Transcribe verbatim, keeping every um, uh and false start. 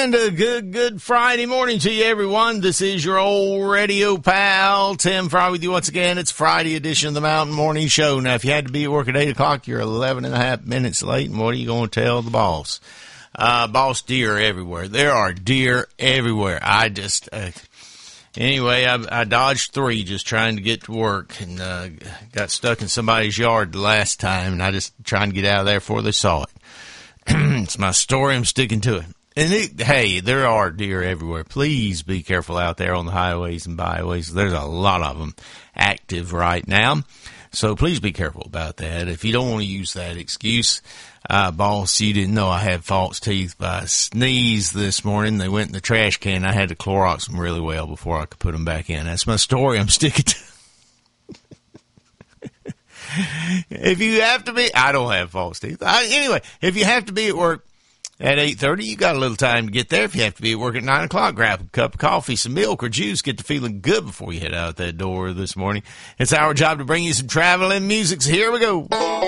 And a good, good Friday morning to you, everyone. This is your old radio pal, Tim Fry, with you once again. It's Friday edition of the Mountain Morning Show. Now, if you had to be at work at eight o'clock, you're eleven and a half minutes late, and what are you going to tell the boss? Uh, boss, deer everywhere. There are deer everywhere. I just, uh, anyway, I, I dodged three just trying to get to work, and uh, got stuck in somebody's yard the last time, and I just trying to get out of there before they saw it. It's my story. I'm sticking to it. And it, hey, there are deer everywhere. Please be careful out there on the highways and byways. There's a lot of them active right now. So please be careful about that. If you don't want to use that excuse, uh, boss, you didn't know I had false teeth, but I sneezed this morning. They went in the trash can. I had to Clorox them really well before I could put them back in. That's my story. I'm sticking to. If you have to be, I don't have false teeth. I, anyway, if you have to be at work at eight thirty, you got a little time to get there. If you have to be at work at nine o'clock, grab a cup of coffee, some milk or juice, get to feeling good before you head out that door this morning. It's our job to bring you some traveling music, so here we go.